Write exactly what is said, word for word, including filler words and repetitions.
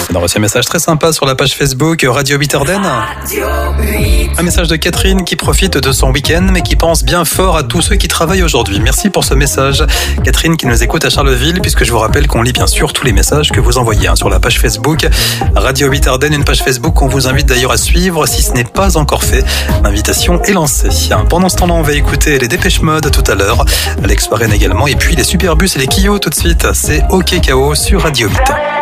On a reçu un message très sympa sur la page Facebook Radio huit Ardennes. Un message de Catherine qui profite de son week-end mais qui pense bien fort à tous ceux qui travaillent aujourd'hui. Merci pour ce message. Catherine qui nous écoute à Charleville, puisque je vous rappelle qu'on lit bien sûr tous les messages que vous envoyez hein, sur la page Facebook Radio huit Ardennes, une page Facebook qu'on vous invite d'ailleurs à suivre si ce n'est pas encore fait. L'invitation est lancée. Pendant ce temps-là, on va écouter les Dépêche Mode tout à l'heure, Alex Warren également, et puis les Superbus et les Kyo tout de suite. C'est OK K O sur Radio huit.